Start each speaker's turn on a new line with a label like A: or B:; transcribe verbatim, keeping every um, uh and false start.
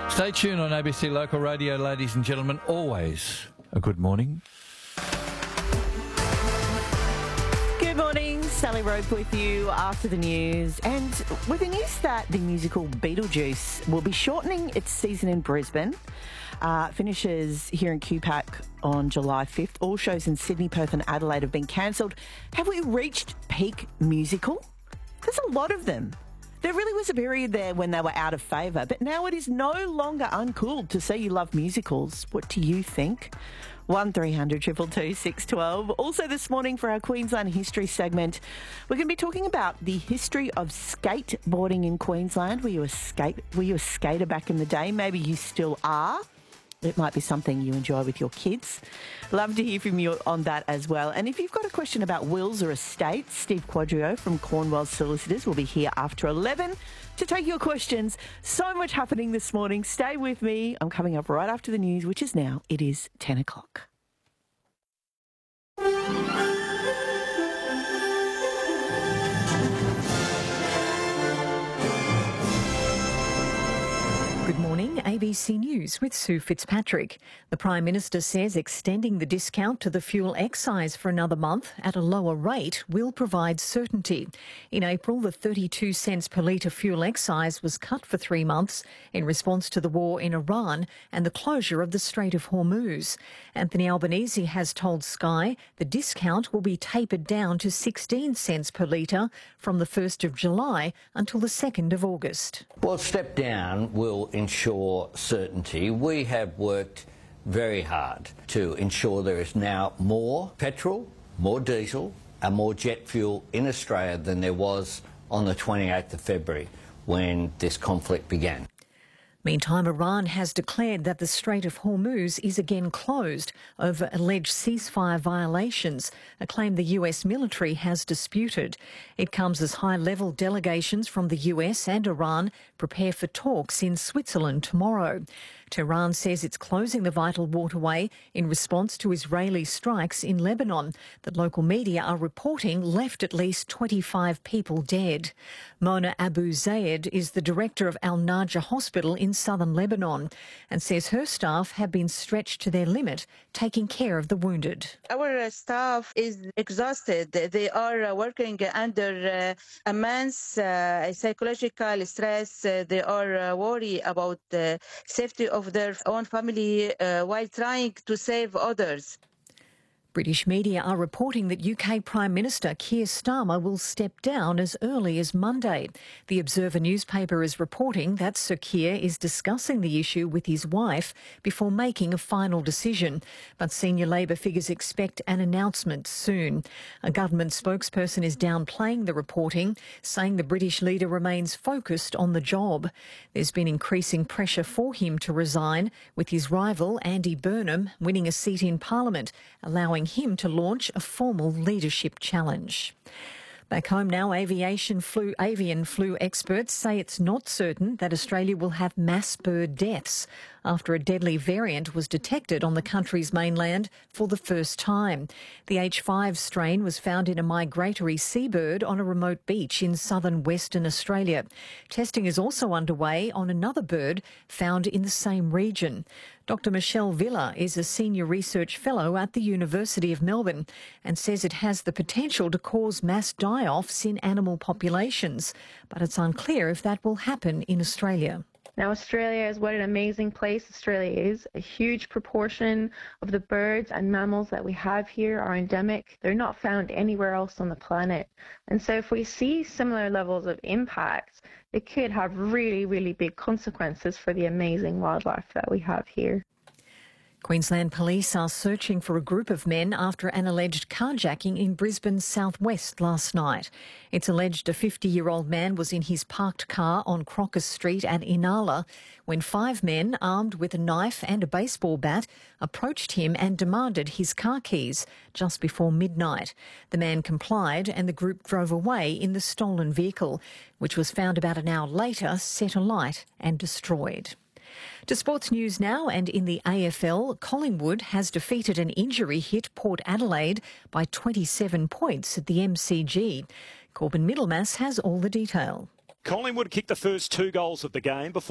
A: Stay tuned on A B C Local Radio, ladies and gentlemen. Always a good morning.
B: Good morning, Sally Rope with you after the news. And with the news that the musical Beetlejuice will be shortening its season in Brisbane. Uh, finishes here in Q PAC on July fifth. All shows in Sydney, Perth and Adelaide have been cancelled. Have we reached peak musical? There's a lot of them. There really was a period there when they were out of favour, but now it is no longer uncool to say you love musicals. What do you think? one three hundred two two two six one two. Also this morning for our Queensland History segment, we're going to be talking about the history of skateboarding in Queensland. Were you a skate? Were you a skater back in the day? Maybe you still are. It might be something you enjoy with your kids. Love to hear from you on that as well. And if you've got a question about wills or estates, Steve Quadrio from Cornwell Solicitors will be here after eleven to take your questions. So much happening this morning. Stay with me. I'm coming up right after the news, which is now, it is ten o'clock.
C: Good morning, A B C News with Sue Fitzpatrick. The Prime Minister says extending the discount to the fuel excise for another month at a lower rate will provide certainty. In April, the thirty-two cents per litre fuel excise was cut for three months in response to the war in Iran and the closure of the Strait of Hormuz. Anthony Albanese has told Sky the discount will be tapered down to sixteen cents per litre from the first of July until the second of August.
D: Well, step down will ensure certainty. We have worked very hard to ensure there is now more petrol, more diesel and more jet fuel in Australia than there was on the twenty-eighth of February when this conflict began.
C: Meantime, Iran has declared that the Strait of Hormuz is again closed over alleged ceasefire violations, a claim the U S military has disputed. It comes as high-level delegations from the U S and Iran prepare for talks in Switzerland tomorrow. Tehran says it's closing the vital waterway in response to Israeli strikes in Lebanon that local media are reporting left at least twenty-five people dead. Mona Abu Zayed is the director of Al Najah Hospital in southern Lebanon and says her staff have been stretched to their limit taking care of the wounded.
E: Our staff is exhausted. They are working under uh, immense uh, psychological stress. Uh, they are uh, worried about the safety of their own family uh, while trying to save others.
C: British media are reporting that U K Prime Minister Keir Starmer will step down as early as Monday. The Observer newspaper is reporting that Sir Keir is discussing the issue with his wife before making a final decision. But senior Labor figures expect an announcement soon. A government spokesperson is downplaying the reporting, saying the British leader remains focused on the job. There's been increasing pressure for him to resign, with his rival Andy Burnham winning a seat in Parliament, allowing him to launch a formal leadership challenge. Back home now, aviation flu, avian flu experts say it's not certain that Australia will have mass bird deaths after a deadly variant was detected on the country's mainland for the first time. The H five strain was found in a migratory seabird on a remote beach in southern Western Australia. Testing is also underway on another bird found in the same region. Doctor Michelle Villa is a senior research fellow at the University of Melbourne and says it has the potential to cause mass die-offs in animal populations, but it's unclear if that will happen in Australia.
F: Now, Australia is what an amazing place Australia is. A huge proportion of the birds and mammals that we have here are endemic. They're not found anywhere else on the planet. And so if we see similar levels of impact, it could have really, really big consequences for the amazing wildlife that we have here.
C: Queensland police are searching for a group of men after an alleged carjacking in Brisbane's southwest last night. It's alleged a fifty-year-old man was in his parked car on Crocker Street at Inala when five men, armed with a knife and a baseball bat, approached him and demanded his car keys just before midnight. The man complied and the group drove away in the stolen vehicle, which was found about an hour later set alight and destroyed. To sports news now, and in the A F L, Collingwood has defeated an injury-hit Port Adelaide by twenty-seven points at the M C G. Corbin Middlemass has all the detail.
G: Collingwood kicked the first two goals of the game before